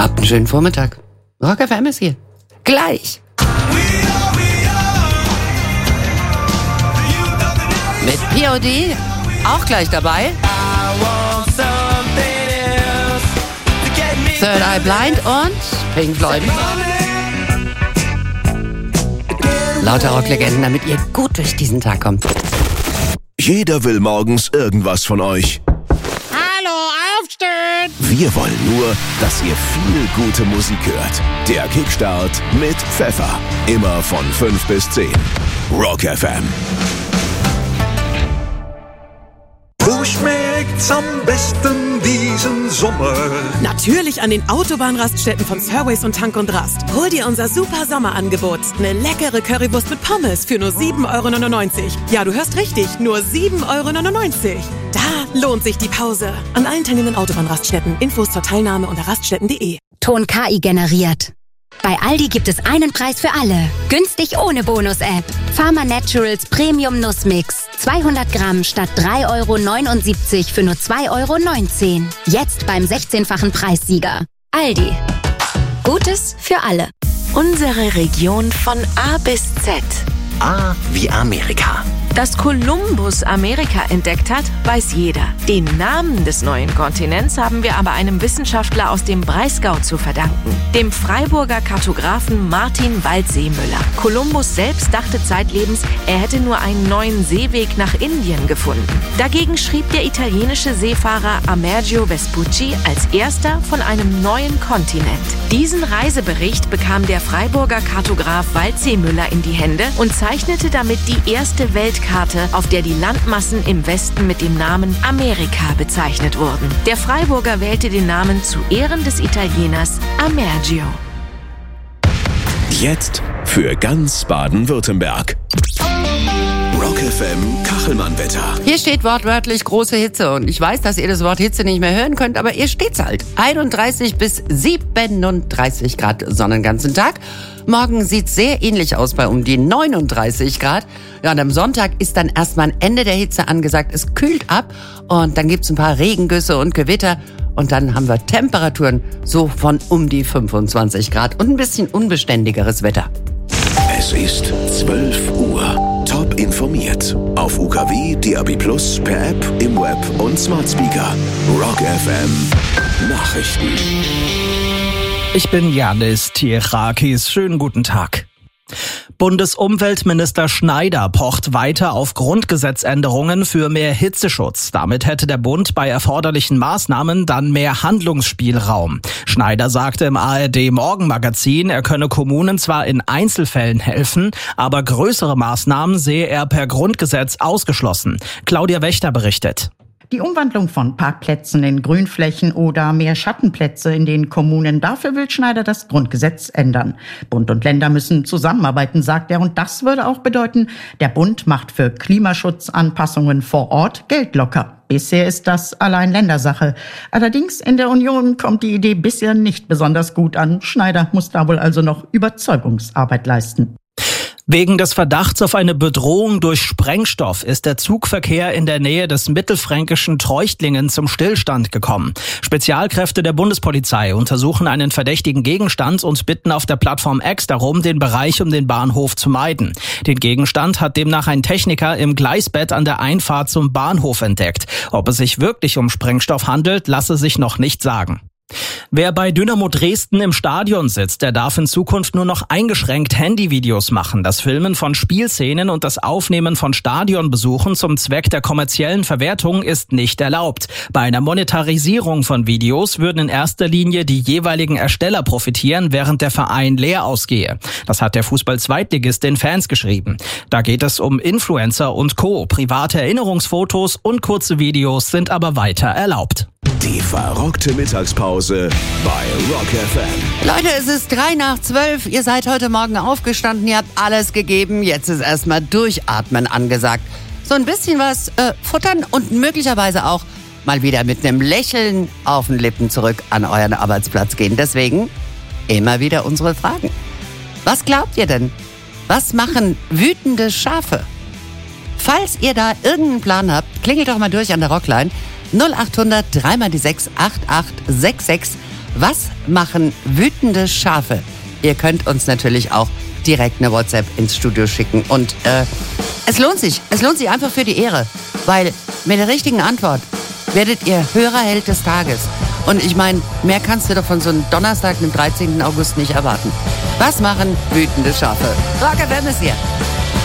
Habt einen schönen Vormittag. Rock FM ist hier. Gleich. Mit POD auch gleich dabei. Third Eye Blind und Pink Floyd. Lauter Rocklegenden, damit ihr gut durch diesen Tag kommt. Jeder will morgens irgendwas von euch. Hallo, aufstehen! Wir wollen nur, dass ihr viel gute Musik hört. Der Kickstart mit Pfeffer. Immer von 5 bis 10. Rock FM. Wo schmeckt's am besten diesen Sommer? Natürlich an den Autobahnraststätten von Surways und Tank und Rast. Hol dir unser super Sommerangebot. Eine leckere Currywurst mit Pommes für nur 7,99 €. Ja, du hörst richtig, nur 7,99 €. Da lohnt sich die Pause. An allen teilnehmenden Autobahnraststätten. Infos zur Teilnahme unter raststätten.de. Ton KI generiert. Bei Aldi gibt es einen Preis für alle. Günstig ohne Bonus-App. Pharma Naturals Premium Nussmix. 200 Gramm statt 3,79 € für nur 2,19 €. Jetzt beim 16-fachen Preissieger. Aldi. Gutes für alle. Unsere Region von A bis Z. A wie Amerika. Dass Kolumbus Amerika entdeckt hat, weiß jeder. Den Namen des neuen Kontinents haben wir aber einem Wissenschaftler aus dem Breisgau zu verdanken, dem Freiburger Kartografen Martin Waldseemüller. Kolumbus selbst dachte zeitlebens, er hätte nur einen neuen Seeweg nach Indien gefunden. Dagegen schrieb der italienische Seefahrer Amerigo Vespucci als erster von einem neuen Kontinent. Diesen Reisebericht bekam der Freiburger Kartograf Waldseemüller in die Hände und zeichnete damit die erste Weltkarte, auf der die Landmassen im Westen mit dem Namen Amerika bezeichnet wurden. Der Freiburger wählte den Namen zu Ehren des Italieners Amerigo. Jetzt für ganz Baden-Württemberg. Rock FM Kachelmann-Wetter. Hier steht wortwörtlich große Hitze und ich weiß, dass ihr das Wort Hitze nicht mehr hören könnt, aber ihr steht's halt. 31 bis 37 Grad Sonne den ganzen Tag. Morgen sieht's sehr ähnlich aus bei um die 39 Grad. Ja, und am Sonntag ist dann erstmal ein Ende der Hitze angesagt. Es kühlt ab und dann gibt's ein paar Regengüsse und Gewitter. Und dann haben wir Temperaturen so von um die 25 Grad und ein bisschen unbeständigeres Wetter. Es ist 12 Uhr. Top informiert. Auf UKW, DAB+, per App, im Web und Smart Speaker. Rock FM Nachrichten. Ich bin Janis Tierakis. Schönen guten Tag. Bundesumweltminister Schneider pocht weiter auf Grundgesetzänderungen für mehr Hitzeschutz. Damit hätte der Bund bei erforderlichen Maßnahmen dann mehr Handlungsspielraum. Schneider sagte im ARD-Morgenmagazin, er könne Kommunen zwar in Einzelfällen helfen, aber größere Maßnahmen sehe er per Grundgesetz ausgeschlossen. Claudia Wächter berichtet. Die Umwandlung von Parkplätzen in Grünflächen oder mehr Schattenplätze in den Kommunen, dafür will Schneider das Grundgesetz ändern. Bund und Länder müssen zusammenarbeiten, sagt er, und das würde auch bedeuten, der Bund macht für Klimaschutzanpassungen vor Ort Geld locker. Bisher ist das allein Ländersache. Allerdings in der Union kommt die Idee bisher nicht besonders gut an. Schneider muss da wohl also noch Überzeugungsarbeit leisten. Wegen des Verdachts auf eine Bedrohung durch Sprengstoff ist der Zugverkehr in der Nähe des mittelfränkischen Treuchtlingen zum Stillstand gekommen. Spezialkräfte der Bundespolizei untersuchen einen verdächtigen Gegenstand und bitten auf der Plattform X darum, den Bereich um den Bahnhof zu meiden. Den Gegenstand hat demnach ein Techniker im Gleisbett an der Einfahrt zum Bahnhof entdeckt. Ob es sich wirklich um Sprengstoff handelt, lasse sich noch nicht sagen. Wer bei Dynamo Dresden im Stadion sitzt, der darf in Zukunft nur noch eingeschränkt Handyvideos machen. Das Filmen von Spielszenen und das Aufnehmen von Stadionbesuchen zum Zweck der kommerziellen Verwertung ist nicht erlaubt. Bei einer Monetarisierung von Videos würden in erster Linie die jeweiligen Ersteller profitieren, während der Verein leer ausgehe. Das hat der Fußball-Zweitligist den Fans geschrieben. Da geht es um Influencer und Co. Private Erinnerungsfotos und kurze Videos sind aber weiter erlaubt. Die verrockte Mittagspause bei Rock FM. Leute, es ist 11:03. Ihr seid heute Morgen aufgestanden, ihr habt alles gegeben. Jetzt ist erstmal Durchatmen angesagt. So ein bisschen was futtern und möglicherweise auch mal wieder mit einem Lächeln auf den Lippen zurück an euren Arbeitsplatz gehen. Deswegen immer wieder unsere Fragen. Was glaubt ihr denn? Was machen wütende Schafe? Falls ihr da irgendeinen Plan habt, klingelt doch mal durch an der Rockline. 0800 3x6 8866. Was machen wütende Schafe? Ihr könnt uns natürlich auch direkt eine WhatsApp ins Studio schicken. Und es lohnt sich einfach für die Ehre. Weil mit der richtigen Antwort werdet ihr Hörerheld des Tages. Und ich meine, mehr kannst du doch von so einem Donnerstag, dem 13. August nicht erwarten. Was machen wütende Schafe? Rock FM ist hier.